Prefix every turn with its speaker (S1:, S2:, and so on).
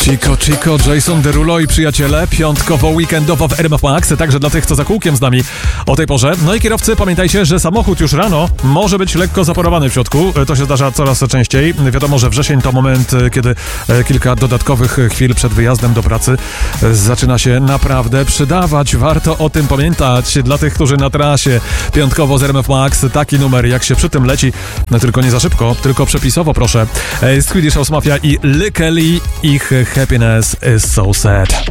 S1: Chico, Jason Derulo i przyjaciele, piątkowo-weekendowo w RMF Max, także dla tych, co za kółkiem z nami o tej porze. No i kierowcy, pamiętajcie, że samochód już rano może być lekko zaparowany w środku. To się zdarza coraz częściej. Wiadomo, że wrzesień to moment, kiedy kilka dodatkowych chwil przed wyjazdem do pracy zaczyna się naprawdę przydawać. Warto o tym pamiętać. Dla tych, którzy na trasie piątkowo z RMF Max, taki numer, jak się przy tym leci, tylko nie za szybko, tylko przepisowo, proszę. Swedish House Mafia i Lee Kelly, ich Happiness is so sad.